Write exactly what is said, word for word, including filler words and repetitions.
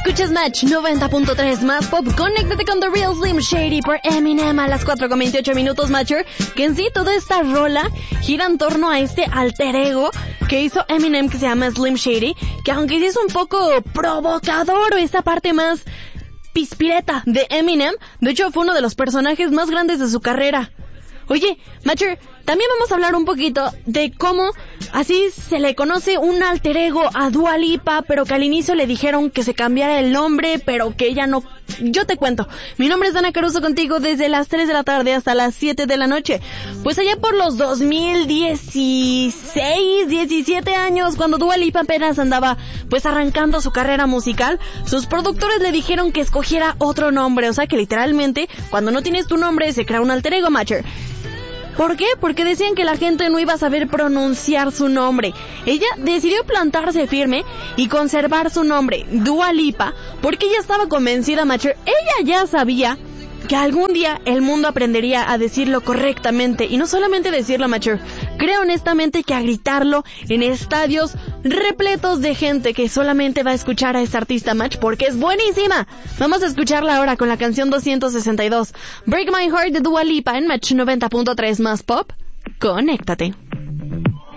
Escuchas Match noventa punto tres más pop. Conéctate con The Real Slim Shady por Eminem a las cuatro con veintiocho minutos, Matcher. Que en sí toda esta rola gira en torno a este alter ego que hizo Eminem, que se llama Slim Shady, que aunque sí es un poco provocador o esa parte más pispireta de Eminem, de hecho fue uno de los personajes más grandes de su carrera. Oye, Matcher, también vamos a hablar un poquito de cómo así se le conoce un alter ego a Dua Lipa, pero que al inicio le dijeron que se cambiara el nombre, pero que ella no... Yo te cuento, mi nombre es Dana Caruso contigo desde las tres de la tarde hasta las siete de la noche. Pues allá por los dos mil dieciséis, diecisiete años, cuando Dua Lipa apenas andaba pues arrancando su carrera musical, sus productores le dijeron que escogiera otro nombre, o sea que literalmente cuando no tienes tu nombre se crea un alter ego, Matcher. ¿Por qué? Porque decían que la gente no iba a saber pronunciar su nombre. Ella decidió plantarse firme y conservar su nombre, Dua Lipa, porque ella estaba convencida, Matcher. Ella ya sabía que algún día el mundo aprendería a decirlo correctamente. Y no solamente decirlo, Matcher. Creo honestamente que a gritarlo en estadios repletos de gente que solamente va a escuchar a esta artista, Match, porque es buenísima. Vamos a escucharla ahora con la canción doscientos sesenta y dos, Break My Heart de Dua Lipa en Match noventa punto tres más pop. Conéctate.